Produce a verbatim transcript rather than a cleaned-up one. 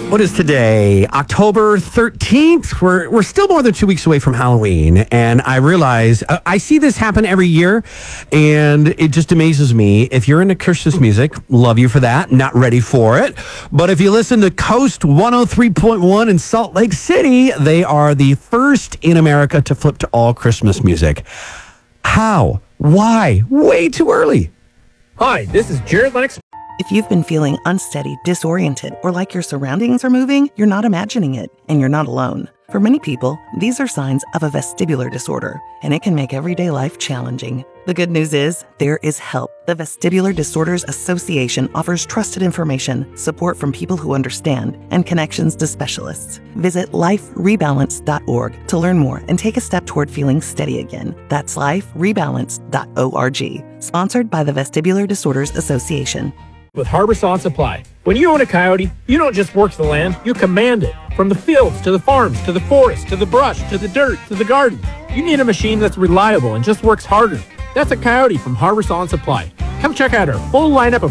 What is today? October thirteenth. We're we're still more than two weeks away from Halloween, and I realize uh, I see this happen every year, and it just amazes me. If you're into Christmas music, love you for that. Not ready for it, but if you listen to Coast one oh three point one in Salt Lake City, they are the first in America to flip to all Christmas music. How? Why? Way too early. Hi, this is Jared Lennox. If you've been feeling unsteady, disoriented, or like your surroundings are moving, you're not imagining it, and you're not alone. For many people, these are signs of a vestibular disorder, and it can make everyday life challenging. The good news is, there is help. The Vestibular Disorders Association offers trusted information, support from people who understand, and connections to specialists. Visit life rebalance dot org to learn more and take a step toward feeling steady again. That's life rebalance dot org. Sponsored by the Vestibular Disorders Association. With Harborsong Supply. When you own a Coyote, you don't just work the land, you command it. From the fields, to the farms, to the forest, to the brush, to the dirt, to the garden. You need a machine that's reliable and just works harder. That's a Coyote from Harborsong Supply. Come check out our full lineup of